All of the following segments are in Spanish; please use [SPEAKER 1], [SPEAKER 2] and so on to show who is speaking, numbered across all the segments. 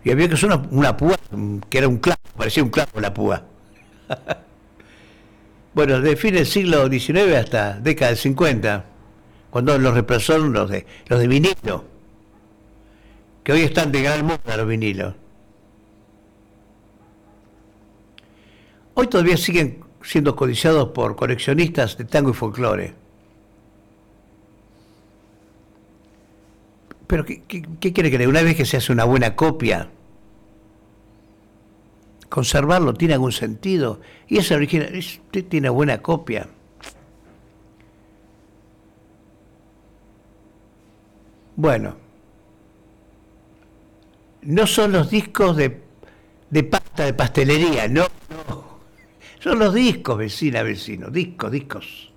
[SPEAKER 1] Y había que usar una púa que era un clavo, parecía un clavo la púa. Bueno, de fin del siglo XIX hasta década del 50, cuando los reemplazaron los de vinilo, que hoy están de gran moda los vinilos. Hoy todavía siguen siendo codiciados por coleccionistas de tango y folclore. Pero ¿qué quiere creer? Una vez que se hace una buena copia, conservarlo tiene algún sentido. Y esa original, usted tiene buena copia. Bueno, no son los discos de pasta de pastelería, no, no. Son los discos, vecina, vecino, discos.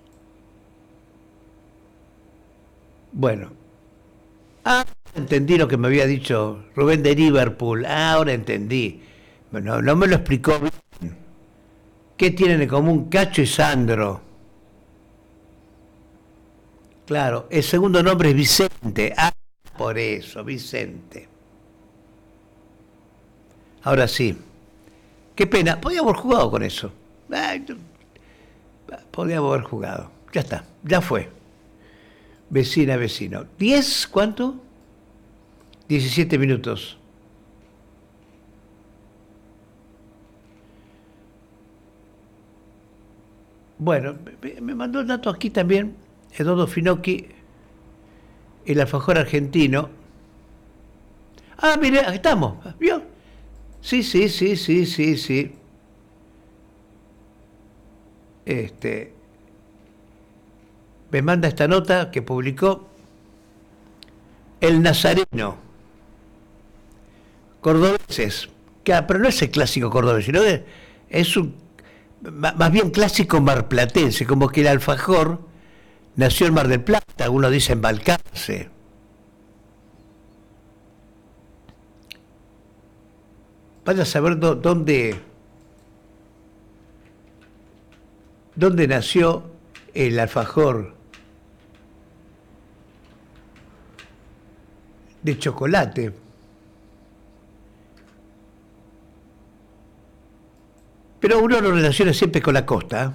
[SPEAKER 1] Bueno, entendí lo que me había dicho Rubén de Liverpool, ahora entendí. Bueno, no me lo explicó bien. ¿Qué tienen en común Cacho y Sandro? Claro, el segundo nombre es Vicente. Por eso, Vicente. Ahora sí. Qué pena, podíamos haber jugado con eso. Podíamos haber jugado. Ya está, ya fue. Vecina, vecino. ¿10? ¿Cuánto? 17 minutos. Bueno, me mandó el dato aquí también, Eduardo Finocchi, el alfajor argentino. Mire, aquí estamos, ¿vio? Sí. Me manda esta nota que publicó El Nazareno, cordobeses, pero no es el clásico cordobés, sino que es un más bien clásico marplatense, como que el alfajor nació en Mar del Plata, algunos dicen Balcarce. Vaya a saber dónde nació el alfajor de chocolate. Pero uno lo relaciona siempre con la costa.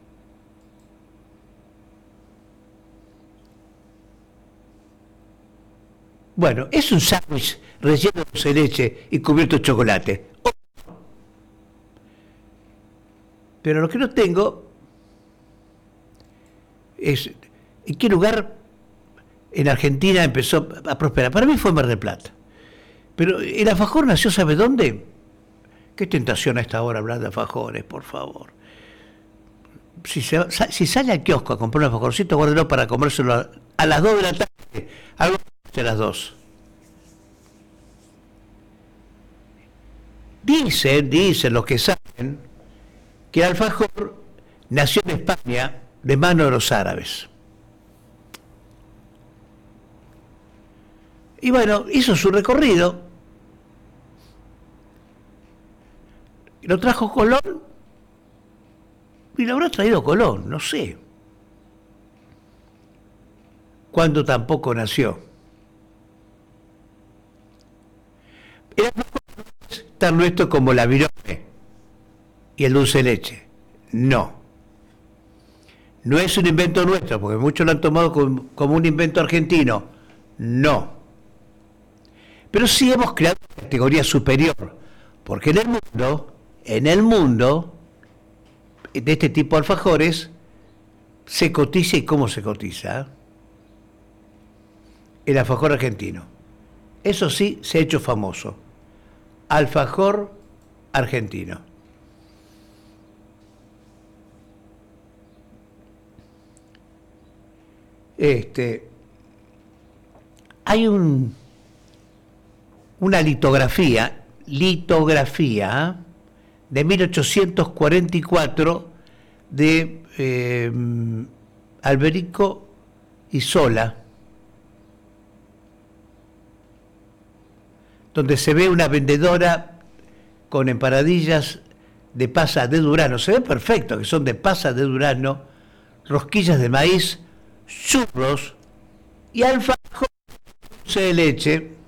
[SPEAKER 1] Bueno, es un sándwich relleno de dulce de leche y cubierto de chocolate. Pero lo que no tengo es en qué lugar en Argentina empezó a prosperar. Para mí fue Mar del Plata. Pero el alfajor nació, ¿sabe dónde? Qué tentación a esta hora hablar de alfajores, por favor. Si sale al kiosco a comprar un alfajorcito, guárdelo para comérselo a las 2 de la tarde. Algo de las 2. Dicen los que saben que el alfajor nació en España de mano de los árabes. Y bueno, hizo su recorrido. Lo trajo Colón y lo habrá traído Colón, no sé. Cuando tampoco nació. El alfajor no es tan nuestro como la virome y el dulce de leche. No. No es un invento nuestro, porque muchos lo han tomado como un invento argentino. No. Pero sí hemos creado una categoría superior, porque en el mundo, de este tipo de alfajores, se cotiza. ¿Y cómo se cotiza? El alfajor argentino. Eso sí, se ha hecho famoso. Alfajor argentino. Hay una litografía de 1844 de Alberico Isola, donde se ve una vendedora con empanadillas de pasas de durazno. Se ve perfecto que son de pasas de durazno, rosquillas de maíz, churros y alfajor de leche.